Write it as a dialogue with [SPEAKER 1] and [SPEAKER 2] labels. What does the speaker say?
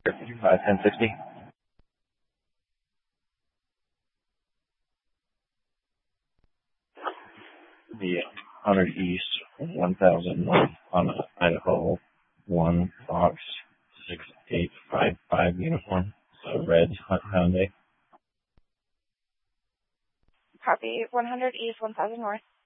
[SPEAKER 1] 1060. The 100 East 1001 on Idaho 1 Fox 6855 uniform. So red Hyundai.
[SPEAKER 2] Copy. 100 East 1000 North.